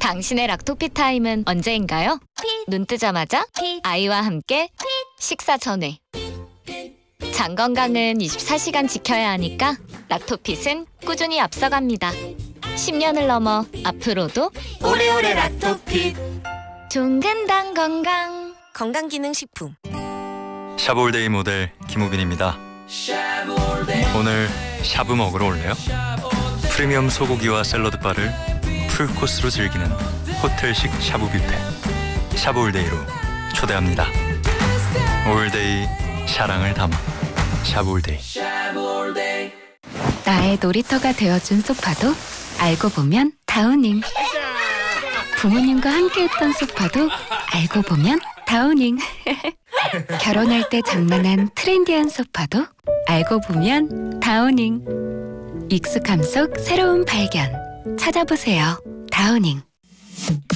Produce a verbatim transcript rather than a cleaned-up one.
당신의 락토피 타임은 언제인가요? 눈 뜨자마자 아이와 함께 식사 전에. 장 건강은 이십사 시간 지켜야 하니까 락토핏은 꾸준히 앞서갑니다. 십 년을 넘어 앞으로도 오래오래 락토핏. 종근당 건강 건강기능식품. 샤브올데이 모델 김우빈입니다. 오늘 샤브 먹으러 올래요? 프리미엄 소고기와 샐러드바를 풀코스로 즐기는 호텔식 샤브 뷔페. 샤브올데이로 초대합니다. 올데이 사랑을 담아 샤브올데이. 나의 놀이터가 되어준 소파도 알고 보면 다우닝. 부모님과 함께했던 소파도 알고 보면 다우닝. 결혼할 때 장만한 트렌디한 소파도 알고 보면 다우닝. 익숙함 속 새로운 발견. 찾아보세요. 다우닝.